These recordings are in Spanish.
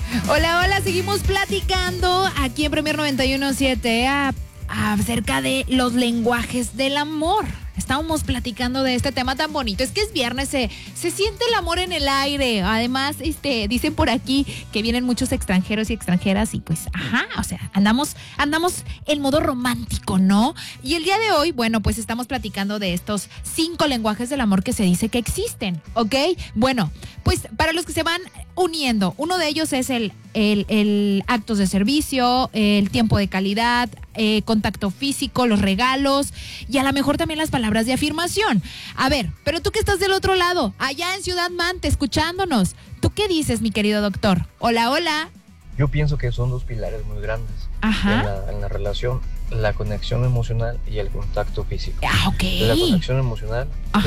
Hola, hola, seguimos platicando aquí en Premier 91.7 acerca de los lenguajes del amor. Estábamos platicando de este tema tan bonito. Es que es viernes, se siente el amor en el aire. Además, dicen por aquí que vienen muchos extranjeros y extranjeras y pues, andamos en modo romántico, ¿no? Y el día de hoy, bueno, pues estamos platicando de estos 5 lenguajes del amor que se dice que existen, ¿ok? Bueno, pues para los que se van uniendo, uno de ellos es el actos de servicio, el tiempo de calidad, contacto físico, los regalos y a lo mejor también las palabras de afirmación. A ver, pero tú que estás del otro lado, allá en Ciudad Mante, escuchándonos, ¿tú qué dices, mi querido doctor? Hola, hola. Yo pienso que son 2 pilares muy grandes en la relación, la conexión emocional y el contacto físico. Ok. La conexión emocional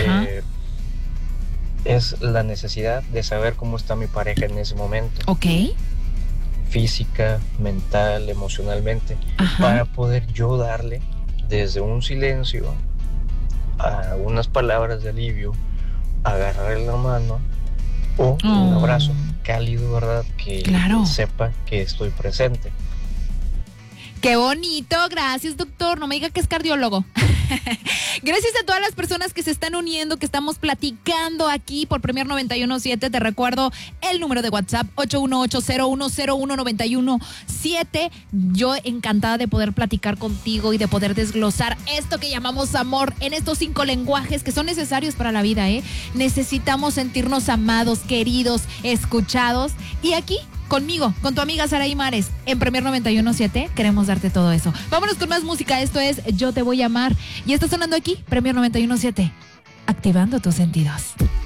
es la necesidad de saber cómo está mi pareja en ese momento. Ok. Física, mental, emocionalmente, para poder yo darle desde un silencio a unas palabras de alivio, agarrarle la mano o un abrazo cálido, ¿verdad? Que sepa que estoy presente. ¡Qué bonito! Gracias, doctor. No me diga que es cardiólogo. Gracias a todas las personas que se están uniendo, que estamos platicando aquí por Premier 91.7. Te recuerdo el número de WhatsApp, 818-0101-917. Yo encantada de poder platicar contigo y de poder desglosar esto que llamamos amor en estos 5 lenguajes que son necesarios para la vida, ¿eh? Necesitamos sentirnos amados, queridos, escuchados. Y aquí, conmigo, con tu amiga Saraí Mares, en Premier 91.7, queremos darte todo eso. Vámonos con más música. Esto es Yo Te Voy a Amar. Y está sonando aquí, Premier 91.7, activando tus sentidos.